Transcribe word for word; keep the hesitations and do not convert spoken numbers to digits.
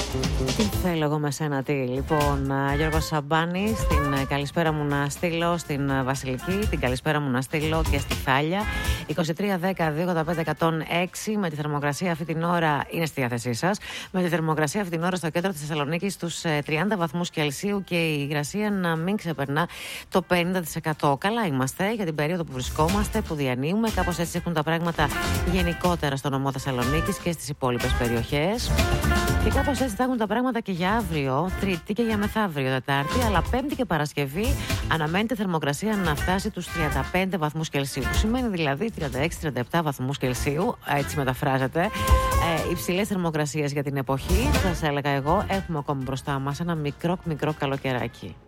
Τι θέλω εγώ με σένα, τι. Λοιπόν, Γιώργος Σαμπάνης, την καλησπέρα μου να στείλω στην Βασιλική, την καλησπέρα μου να στείλω και στη Θάλια. είκοσι τρία δέκα δύο ογδόντα πέντε εκατόν έξι, με τη θερμοκρασία αυτή την ώρα είναι στη διάθεσή σας. Με τη θερμοκρασία αυτή την ώρα στο κέντρο της Θεσσαλονίκης στους τριάντα βαθμούς Κελσίου και η υγρασία να μην ξεπερνά το πενήντα τοις εκατό. Καλά είμαστε για την περίοδο που βρισκόμαστε, που διανύουμε. Κάπως έτσι έχουν τα πράγματα γενικότερα στο νομό Θεσσαλονίκης και στις υπόλοιπες περιοχές. Και κάπως έτσι θα έχουν τα πράγματα και για αύριο, Τρίτη, και για μεθαύριο, Τετάρτη, αλλά Πέμπτη και Παρασκευή αναμένεται η θερμοκρασία να φτάσει τους τριάντα πέντε βαθμούς Κελσίου. Που σημαίνει δηλαδή τριάντα έξι τριάντα επτά βαθμούς Κελσίου, έτσι μεταφράζεται. Ε, υψηλές θερμοκρασίες για την εποχή, σας έλεγα εγώ, έχουμε ακόμη μπροστά μας ένα μικρό μικρό καλοκαιράκι.